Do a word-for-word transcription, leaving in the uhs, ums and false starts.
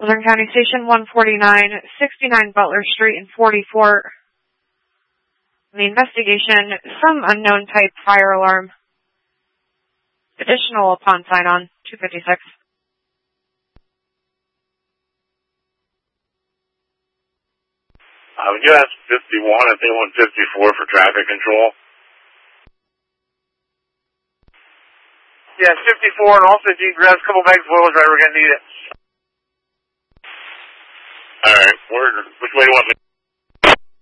Luzerne County Station one forty-nine, sixty-nine Butler Street in forty-four. The investigation, some unknown type fire alarm. Additional upon sign-on, two fifty-six. Uh, U S fifty-one, I think one fifty-four for traffic control. Yeah, fifty-four, and also if you can grab a couple bags of oil, driver, we're going to need it. Alright, where, which way do you want me?